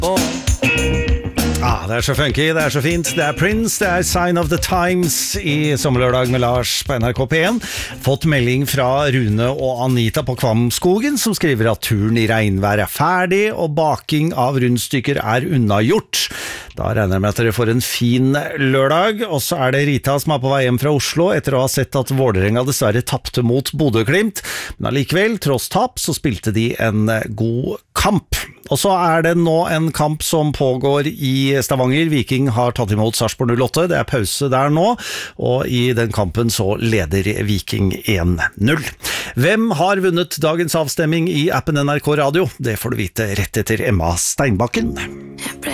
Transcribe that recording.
Det så funky, det så fint. Det Prince, det Sign of the Times i Sommerlørdag med Lars på NRK P1. Fått melding fra Rune og Anita på Kvamskogen, som skriver at turen i regnvær ferdig, og baking av rundstykker unnagjort. Da regner jeg med at dere får en fin lørdag. Og så det Rita som på vei hjem fra Oslo, etter å ha sett at Vålerenga dessverre tappte mot Bodø/Glimt. Men allikevel, tross tap, så spilte de en god kamp. Og så det nå en kamp som pågår i Stavanger. Viking har tatt imot Sarpsborg 08. Det pause der nå, og i den kampen så leder Viking 1-0. Hvem har vunnet dagens avstemming i appen NRK Radio? Det får du vite rett etter Emma Steinbakken.